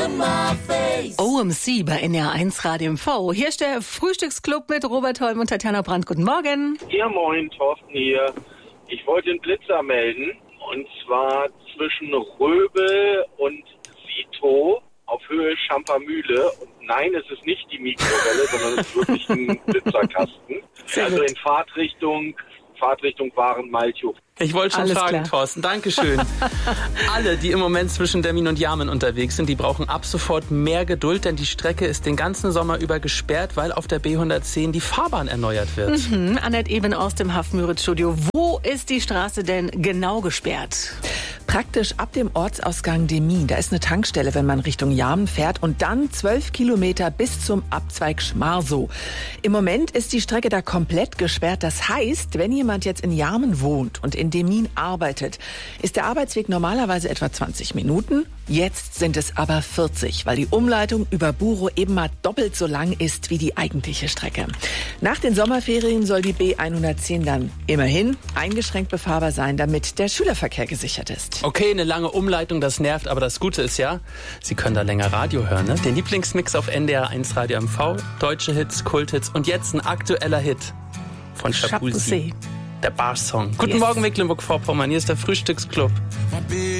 OMC bei NR1 Radio MV. Hier ist der Frühstücksclub mit Robert Holm und Tatjana Brandt. Guten Morgen. Ja, moin, Thorsten hier. Ich wollte einen Blitzer melden. Und zwar zwischen Röbel und Sito auf Höhe Schampermühle. Und nein, es ist nicht die Mikrowelle, sondern es ist wirklich ein Blitzerkasten. Also in Fahrtrichtung Waren-Malchow. Ich wollte schon fragen, Thorsten. Dankeschön. Alle, die im Moment zwischen Demmin und Jarmen unterwegs sind, die brauchen ab sofort mehr Geduld, denn die Strecke ist den ganzen Sommer über gesperrt, weil auf der B110 die Fahrbahn erneuert wird. Annette Eben aus dem Haff-Müritz-Studio. Wo ist die Straße denn genau gesperrt? Praktisch ab dem Ortsausgang Demmin. Da ist eine Tankstelle, wenn man Richtung Jarmen fährt. Und dann 12 Kilometer bis zum Abzweig Schmarsow. Im Moment ist die Strecke da komplett gesperrt. Das heißt, wenn jemand jetzt in Jarmen wohnt und in Demmin arbeitet, ist der Arbeitsweg normalerweise etwa 20 Minuten. Jetzt sind es aber 40, weil die Umleitung über Burow eben mal doppelt so lang ist wie die eigentliche Strecke. Nach den Sommerferien soll die B110 dann immerhin eingeschränkt befahrbar sein, damit der Schülerverkehr gesichert ist. Okay, eine lange Umleitung, das nervt, aber das Gute ist ja, Sie können da länger Radio hören, ne? Den Lieblingsmix auf NDR1 Radio MV, deutsche Hits, Kulthits und jetzt ein aktueller Hit von Shaboozey. Der Bar-Song. Guten Morgen, Mecklenburg-Vorpommern, hier ist der Frühstücksclub.